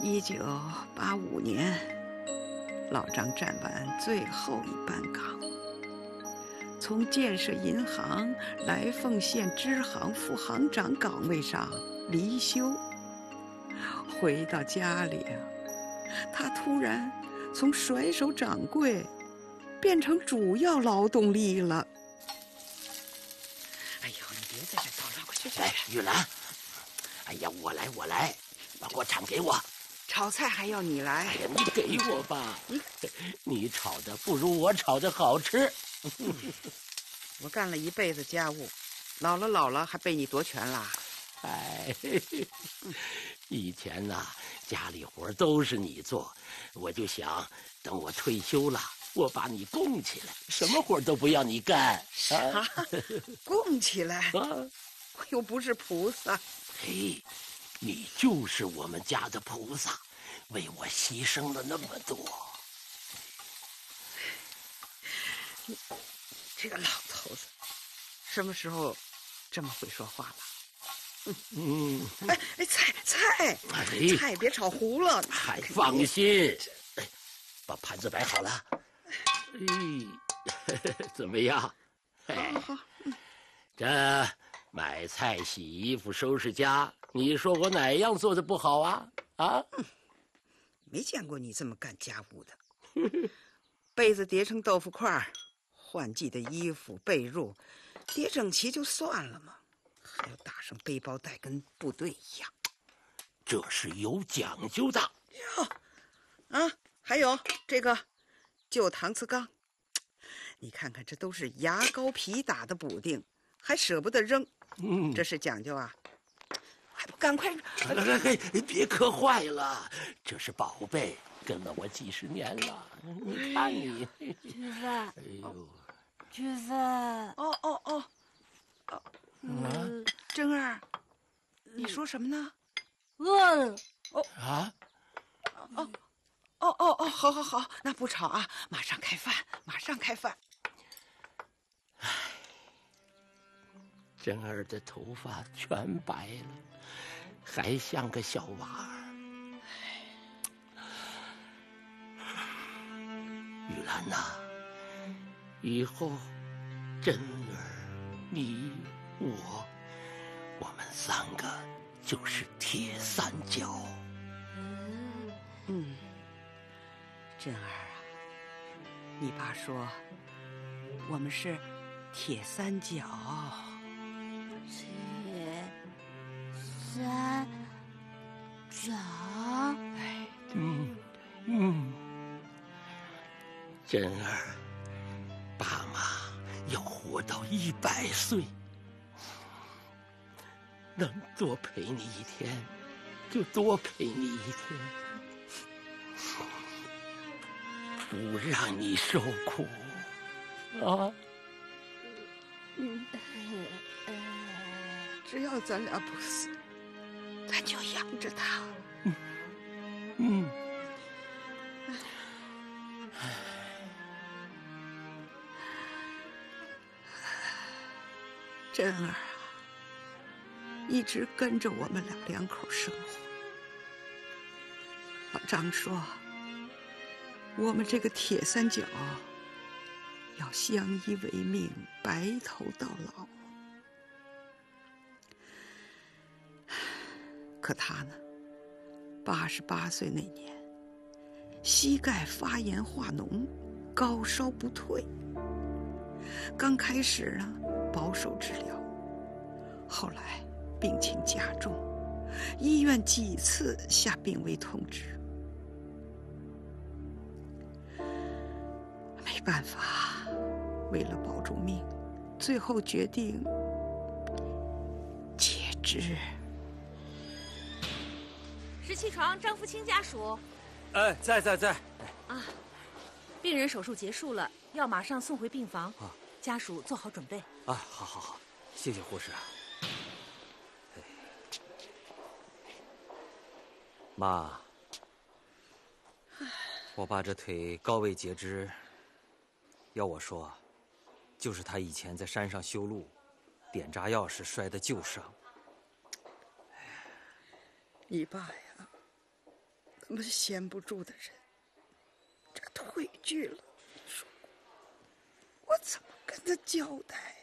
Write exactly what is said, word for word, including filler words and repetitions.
一九八五年，老张站完最后一班岗，从建设银行来凤县支行副行长岗位上离休。回到家里啊，他突然从甩手掌柜变成主要劳动力了。哎呦，你别在这叨叨，快去去！ 哎，玉兰，哎呀，我来，我来，把锅铲给我。 炒菜还要你来？ 哎呀，你给我吧，你你炒的不如我炒的好吃。 我干了一辈子家务，老了老了还被你夺权啦？ 哎，以前呐、啊，家里活都是你做，我就想等我退休了，我把你供起来，什么活都不要你干。 啊，供起来？ 啊， 我又不是菩萨。 嘿，你就是我们家的菩萨，为我牺牲了那么多。 你这个老头子，什么时候这么会说话了？ 嗯， 哎哎，菜菜， 哎、 菜别炒糊了。 还放心，哎，把盘子摆好了。哎，怎么样？ 好好，嗯， 这买菜、洗衣服、收拾家，你说我哪样做的不好啊？啊？ 没见过你这么干家务的。被子叠成豆腐块，换季的衣服、被褥叠整齐就算了嘛，还要打上背包带，跟部队一样。 这是有讲究的。 哟，啊，还有这个旧搪瓷缸，你看看，这都是牙膏皮打的补丁，还舍不得扔， 嗯， 这是讲究啊！还不赶快！ 哎哎哎，别磕坏了，这是宝贝，跟了我几十年了。你看你， 菊芬， 哎呦， 菊芬， 哦哦哦，哦， 嗯， 珍儿，你说什么呢？ 饿了。 哦啊， 哦哦哦哦，好好好，那不吵啊，马上开饭，马上开饭。 唉，珍儿的头发全白了，还像个小娃儿。玉兰呐、啊，以后珍儿、你、我，我们三个就是铁三角。 嗯，珍儿啊，你爸说我们是铁三角。 铁三角。 哎， 嗯嗯，珍儿，爸妈要活到一百岁，能多陪你一天，就多陪你一天，不让你受苦，啊！ 嗯，只要咱俩不死，咱就养着他。 嗯嗯。 珍儿啊，一直跟着我们俩两口生活。老张说，我们这个铁三角要相依为命，白头到老。可他呢，八十八岁那年，膝盖发炎化脓，高烧不退。刚开始呢，保守治疗，后来病情加重，医院几次下病危通知。没办法，为了保住命，最后决定截肢。 十七床张福清家属。 哎，在在在。 啊，病人手术结束了，要马上送回病房。 啊， 家属做好准备。 啊，好好好，谢谢护士。哎，妈，我爸这腿高位截肢，要我说，就是他以前在山上修路，点炸药时摔的旧伤。 你爸呀， 么闲不住的人，这退去了，说我怎么跟他交代？